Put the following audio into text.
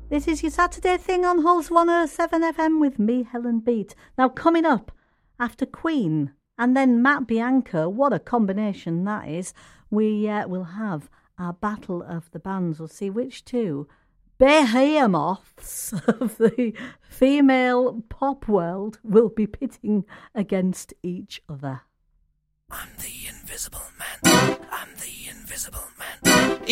This is your Saturday thing on Hulls 107 FM with me, Helen Beat. Now, coming up after Queen and then Matt Bianca, what a combination that is. We will have our battle of the bands. We'll see which two behemoths of the female pop world will be pitting against each other. I'm the invisible man. I'm the invisible man.